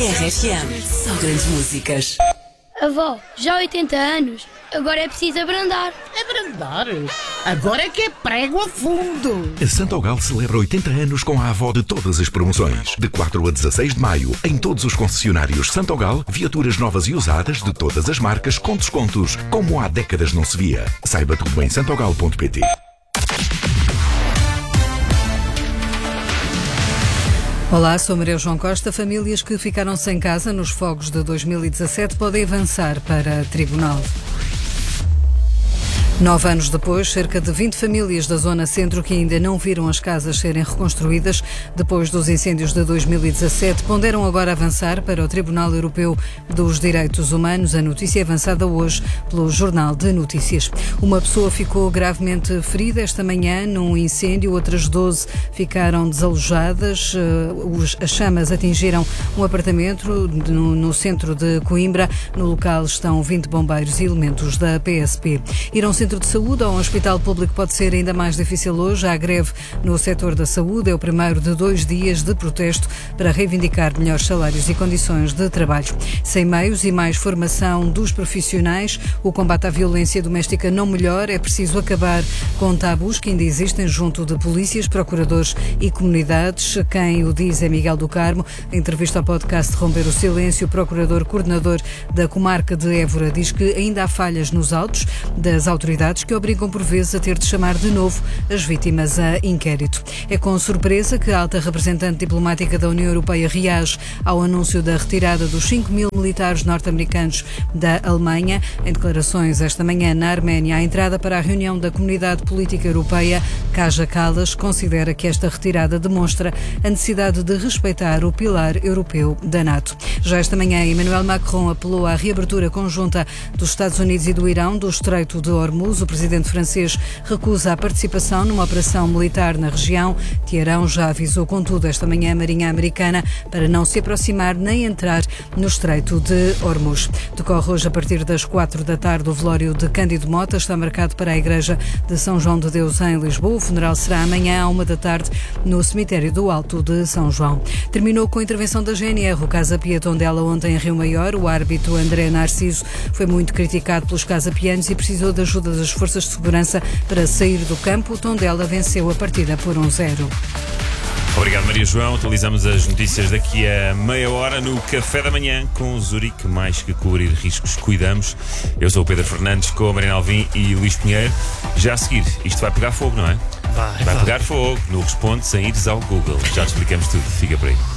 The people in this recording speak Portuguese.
RFM, só grandes músicas. Avó, já há 80 anos, agora é preciso abrandar. Abrandar? Agora é que é prego a fundo. A Santogal celebra 80 anos com a avó de todas as promoções. De 4 a 16 de maio, em todos os concessionários Santogal, viaturas novas e usadas de todas as marcas com descontos, como há décadas não se via. Saiba tudo em santogal.pt. Olá, sou Maria João Costa. Famílias que ficaram sem casa nos fogos de 2017 podem avançar para tribunal. 9 anos depois, cerca de 20 famílias da Zona Centro que ainda não viram as casas serem reconstruídas depois dos incêndios de 2017 ponderam agora avançar para o Tribunal Europeu dos Direitos Humanos. A notícia é avançada hoje pelo Jornal de Notícias. Uma pessoa ficou gravemente ferida esta manhã num incêndio, outras 12 ficaram desalojadas. As chamas atingiram um apartamento no centro de Coimbra. No local estão 20 bombeiros e elementos da PSP. Irão Centro de Saúde ou um hospital público pode ser ainda mais difícil hoje. A greve no setor da saúde é o primeiro de 2 dias de protesto para reivindicar melhores salários e condições de trabalho. Sem meios e mais formação dos profissionais, o combate à violência doméstica não melhora. É preciso acabar com tabus que ainda existem junto de polícias, procuradores e comunidades. Quem o diz é Miguel do Carmo. Em entrevista ao podcast Romper o Silêncio, o procurador coordenador da comarca de Évora diz que ainda há falhas nos autos das autoridades que obrigam por vezes a ter de chamar de novo as vítimas a inquérito. É com surpresa que a alta representante diplomática da União Europeia reage ao anúncio da retirada dos 5.000 militares norte-americanos da Alemanha. Em declarações esta manhã na Arménia, a entrada para a reunião da Comunidade Política Europeia, Kaja Kallas, considera que esta retirada demonstra a necessidade de respeitar o pilar europeu da NATO. Já esta manhã, Emmanuel Macron apelou à reabertura conjunta dos Estados Unidos e do Irão do Estreito de Hormuz. O presidente francês recusa a participação numa operação militar na região. Teherão já avisou, contudo, esta manhã a Marinha Americana para não se aproximar nem entrar no Estreito de Hormuz. Decorre hoje a partir das 4 da tarde o velório de Cândido Mota. Está marcado para a Igreja de São João de Deus em Lisboa. O funeral será amanhã à 1 da tarde no cemitério do Alto de São João. Terminou com a intervenção da GNR. O caso Pia Tondela ontem em Rio Maior. O árbitro André Narciso foi muito criticado pelos casapianos e precisou de ajuda das forças de segurança para sair do campo. O Tondela venceu a partida por 1-0. Obrigado, Maria João. Atualizamos as notícias daqui a meia hora no Café da Manhã com o Zurique. Mais que cobrir riscos, cuidamos. Eu sou o Pedro Fernandes com a Mariana Alvim e o Luís Pinheiro. Já a seguir, isto vai pegar fogo, não é? Vai pegar fogo. No Responde sem ires ao Google. Já te explicamos tudo. Fica por aí.